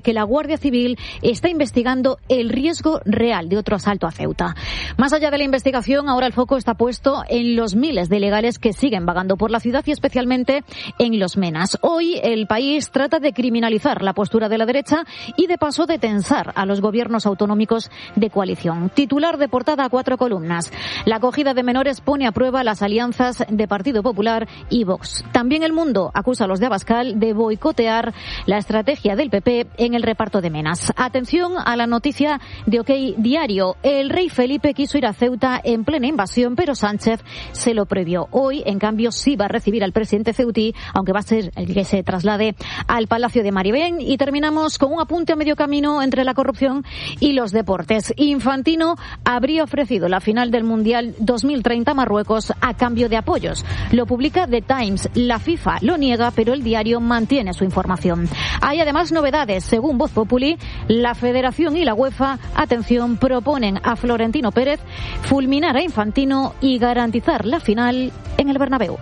que la Guardia Civil está investigando el riesgo real de otro asalto a Ceuta. Más allá de la investigación, ahora el foco está puesto en los miles de ilegales que siguen vagando por la ciudad y especialmente en Los Menas. Hoy el país trata de criminalizar la postura de la derecha y de paso de tensar a los gobiernos autonómicos de coalición. Titular de portada a 4 columnas. La acogida de menores pone a prueba las alianzas de Partido Popular y Vox. También El Mundo acusa a los de Abascal de boicotear la estrategia del PP en el reparto de Menas. Atención a la noticia de OK Diario. El rey Felipe quiso ir a Ceuta en plena invasión, pero Sánchez se lo prohibió. Hoy, en cambio, sí va a recibir al presidente ceutí, aunque va a ser el que se traslade al Palacio de Maribén. Y terminamos con un apunte a medio camino entre la corrupción y los deportes. Infantino habría ofrecido la final del Mundial 2030 a Marruecos a cambio de apoyos. Lo publica The Times. La FIFA lo niega, pero el diario mantiene su información. Hay además novedades. Según Voz Populi, la Federación y la UEFA, atención, proponen a Florentino Pérez fulminar a Infantino y garantizar la final en el Bernabéu.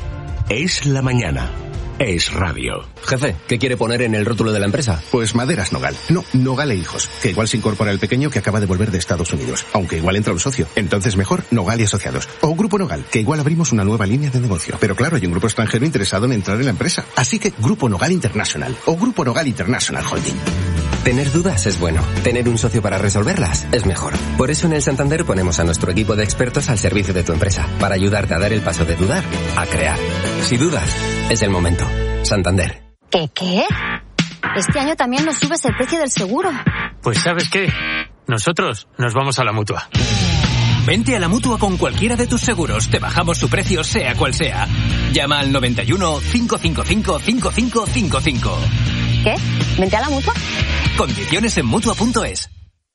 Es la mañana. Es radio. Jefe, ¿qué quiere poner en el rótulo de la empresa? Pues Maderas Nogal. No, Nogal e Hijos. Que igual se incorpora el pequeño que acaba de volver de Estados Unidos. Aunque igual entra un socio. Entonces mejor Nogal y Asociados. O Grupo Nogal, que igual abrimos una nueva línea de negocio. Pero claro, hay un grupo extranjero interesado en entrar en la empresa. Así que Grupo Nogal International. O Grupo Nogal International Holding. Tener dudas es bueno. Tener un socio para resolverlas es mejor. Por eso en el Santander ponemos a nuestro equipo de expertos al servicio de tu empresa. Para ayudarte a dar el paso de dudar a crear. Si dudas, es el momento. Santander. ¿Qué? Este año también nos subes el precio del seguro. Pues ¿sabes qué? Nosotros nos vamos a la Mutua. Vente a la Mutua con cualquiera de tus seguros. Te bajamos su precio sea cual sea. Llama al 91 555 5555. ¿Qué? ¿Vente a la Mutua? Condiciones en Mutua.es.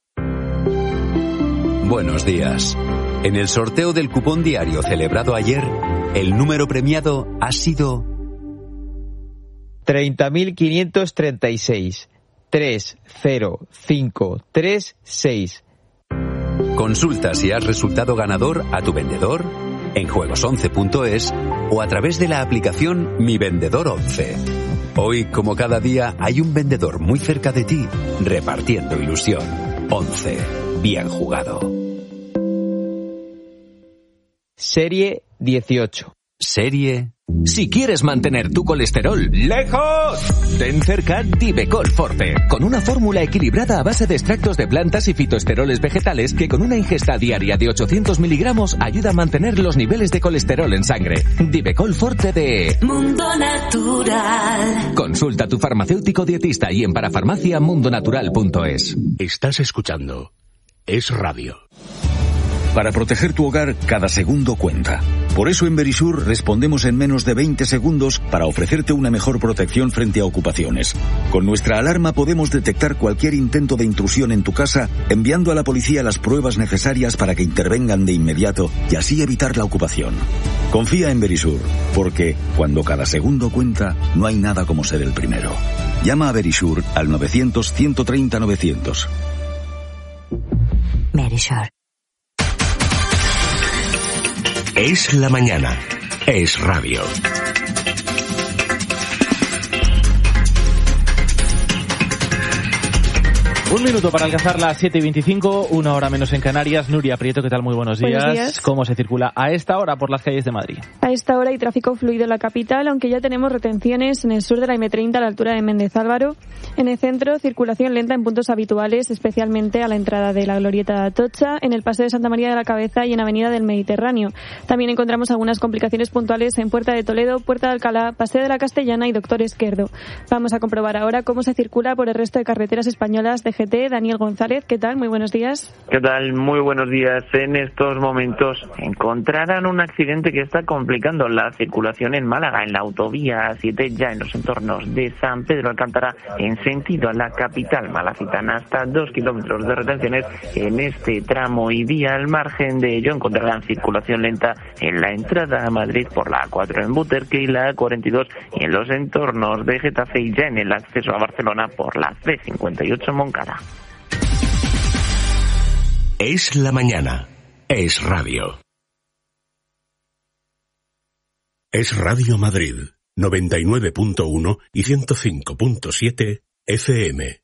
Buenos días. En el sorteo del cupón diario celebrado ayer, el número premiado ha sido 30.536. 30536. Consulta si has resultado ganador a tu vendedor, en juegos11.es o a través de la aplicación Mi Vendedor 11. Hoy, como cada día, hay un vendedor muy cerca de ti, repartiendo ilusión. 11. Bien jugado. Serie 18. Serie... Si quieres mantener tu colesterol lejos, ten cerca Divecol Forte, con una fórmula equilibrada a base de extractos de plantas y fitoesteroles vegetales que con una ingesta diaria de 800 miligramos ayuda a mantener los niveles de colesterol en sangre. Divecol Forte de Mundo Natural. Consulta a tu farmacéutico dietista y en parafarmacia mundonatural.es. Estás escuchando Es Radio. Para proteger tu hogar, cada segundo cuenta. Por eso en Verisur respondemos en menos de 20 segundos para ofrecerte una mejor protección frente a ocupaciones. Con nuestra alarma podemos detectar cualquier intento de intrusión en tu casa, enviando a la policía las pruebas necesarias para que intervengan de inmediato y así evitar la ocupación. Confía en Verisur, porque cuando cada segundo cuenta, no hay nada como ser el primero. Llama a Verisur al 900-130-900. Verisur. Es la mañana. Es radio. Un minuto para alcanzar las 7:25, una hora menos en Canarias. Nuria Prieto, ¿qué tal? Muy buenos días. Buenos días. ¿Cómo se circula a esta hora por las calles de Madrid? A esta hora hay tráfico fluido en la capital, aunque ya tenemos retenciones en el sur de la M30 a la altura de Méndez Álvaro. En el centro, circulación lenta en puntos habituales, especialmente a la entrada de la Glorieta de Atocha, en el Paseo de Santa María de la Cabeza y en Avenida del Mediterráneo. También encontramos algunas complicaciones puntuales en Puerta de Toledo, Puerta de Alcalá, Paseo de la Castellana y Doctor Esquerdo. Vamos a comprobar ahora cómo se circula por el resto de carreteras españolas de GT. Daniel González, ¿qué tal? Muy buenos días. ¿Qué tal? Muy buenos días. En estos momentos encontrarán un accidente que está complicando la circulación en Málaga, en la autovía 7, ya en los entornos de San Pedro Alcántara, en sentido a la capital malacitana. Hasta 2 kilómetros de retenciones en este tramo y vía. Al margen de ello encontrarán circulación lenta en la entrada a Madrid por la A4 en Buterque y la A42 y en los entornos de Getafe y ya en el acceso a Barcelona por la C58 Moncada. Es la mañana. Es radio. Es Radio Madrid, 99.1 y 105.7 FM.